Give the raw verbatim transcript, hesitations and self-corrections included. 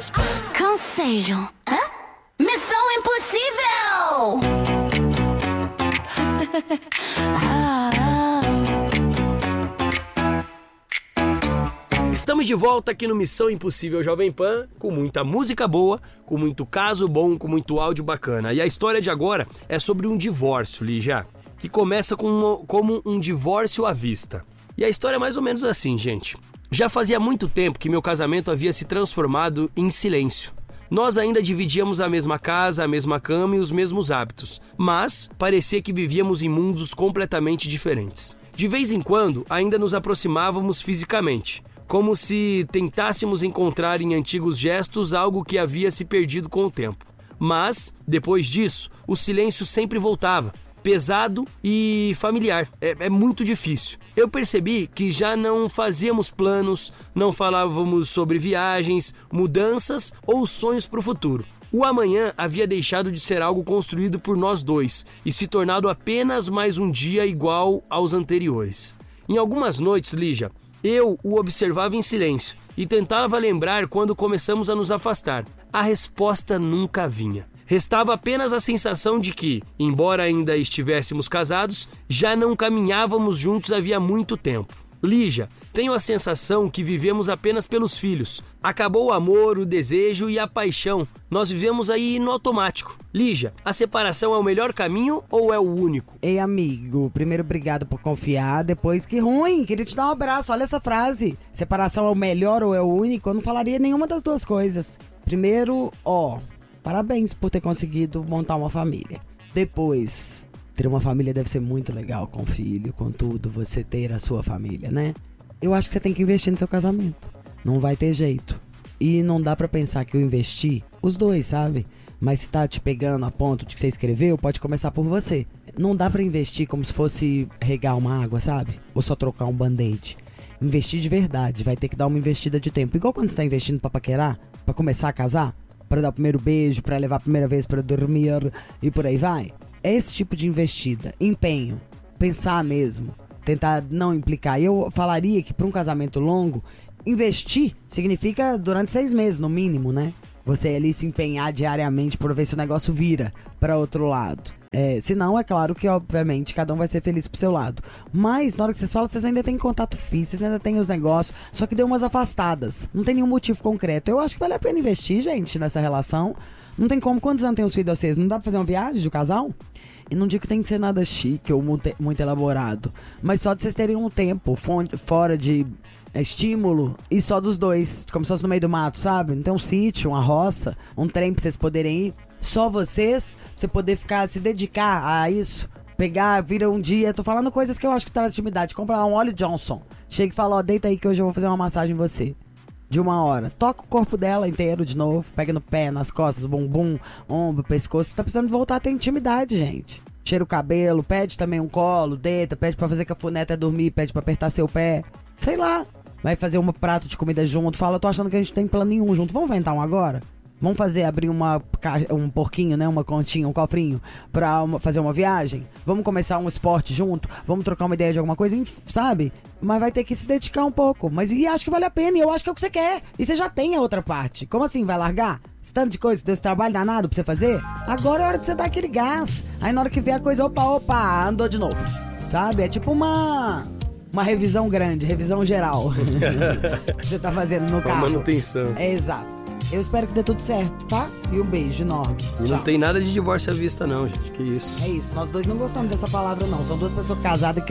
Conselho. Hã? Missão Impossível! Estamos de volta aqui no Missão Impossível Jovem Pan, com muita música boa, com muito caso bom, com muito áudio bacana. E a história de agora é sobre um divórcio, Lígia, que começa com uma, como um divórcio à vista. E a história é mais ou menos assim, gente. Já fazia muito tempo que meu casamento havia se transformado em silêncio. Nós ainda dividíamos a mesma casa, a mesma cama e os mesmos hábitos, mas parecia que vivíamos em mundos completamente diferentes. De vez em quando, ainda nos aproximávamos fisicamente, como se tentássemos encontrar em antigos gestos algo que havia se perdido com o tempo. Mas, depois disso, o silêncio sempre voltava, pesado e familiar. É, é muito difícil. Eu percebi que já não fazíamos planos, não falávamos sobre viagens, mudanças ou sonhos para o futuro. O amanhã havia deixado de ser algo construído por nós dois e se tornado apenas mais um dia igual aos anteriores. Em algumas noites, Lígia, eu o observava em silêncio e tentava lembrar quando começamos a nos afastar. A resposta nunca vinha. Restava apenas a sensação de que, embora ainda estivéssemos casados, já não caminhávamos juntos havia muito tempo. Lígia, tenho a sensação que vivemos apenas pelos filhos. Acabou o amor, o desejo e a paixão. Nós vivemos aí no automático. Lígia, a separação é o melhor caminho ou é o único? Ei, amigo, primeiro obrigado por confiar, depois que ruim, queria te dar um abraço, olha essa frase. Separação é o melhor ou é o único? Eu não falaria nenhuma das duas coisas. Primeiro, ó, parabéns por ter conseguido montar uma família. Depois, ter uma família deve ser muito legal, com filho, com tudo, você ter a sua família, né? Eu acho que você tem que investir no seu casamento. Não vai ter jeito. E não dá pra pensar que eu investi, os dois, sabe? Mas se tá te pegando a ponto de que você escreveu, pode começar por você. Não dá pra investir como se fosse regar uma água, sabe? Ou só trocar um band-aid. Investir de verdade, vai ter que dar uma investida de tempo. Igual quando você tá investindo pra paquerar, pra começar a casar, pra dar o primeiro beijo, pra levar a primeira vez pra dormir e por aí vai. É esse tipo de investida, empenho, pensar mesmo, tentar não implicar. E eu falaria que para um casamento longo, investir significa durante seis meses, no mínimo, né? Você ali se empenhar diariamente para ver se o negócio vira para outro lado. É, se não, é claro que, obviamente, cada um vai ser feliz pro seu lado. Mas, na hora que vocês falam, vocês ainda têm contato físico, vocês ainda têm os negócios, só que deu umas afastadas. Não tem nenhum motivo concreto. Eu acho que vale a pena investir, gente, nessa relação. Não tem como. Quantos anos tem os filhos de vocês? Não dá pra fazer uma viagem de casal? E não digo que tem que ser nada chique ou muito, muito elaborado, mas só de vocês terem um tempo fonte, fora de é, estímulo e só dos dois, como se fosse no meio do mato, sabe? Não tem um sítio, uma roça, um trem pra vocês poderem ir. Só vocês, pra você poder ficar, se dedicar a isso. Pegar, vira um dia, tô falando coisas que eu acho que traz intimidade. Compra lá um óleo Johnson. Chega e fala, ó, deita aí que hoje eu vou fazer uma massagem em você. De uma hora. Toca o corpo dela inteiro de novo. Pega no pé, nas costas, bumbum, ombro, pescoço. Você tá precisando voltar a ter intimidade, gente. Cheira o cabelo, pede também um colo, deita, pede pra fazer cafuné até dormir, pede pra apertar seu pé. Sei lá. Vai fazer um prato de comida junto. Fala, eu tô achando que a gente tem plano nenhum junto. Vamos inventar um agora? Vamos fazer, abrir uma, um porquinho, né? Uma continha, um cofrinho pra uma, fazer uma viagem? Vamos começar um esporte junto? Vamos trocar uma ideia de alguma coisa, sabe? Mas vai ter que se dedicar um pouco. Mas e acho que vale a pena, e eu acho que é o que você quer. E você já tem a outra parte. Como assim, vai largar? Esse tanto de coisa, desse trabalho danado pra você fazer? Agora é hora de você dar aquele gás. Aí na hora que vier a coisa, opa, opa, andou de novo. Sabe? É tipo uma... Uma revisão grande, revisão geral. Você tá fazendo no carro. Uma manutenção. É, exato. Eu espero que dê tudo certo, tá? E um beijo enorme. E não tem nada de divórcio à vista não, gente. Que isso. É isso. Nós dois não gostamos dessa palavra, não. São duas pessoas casadas que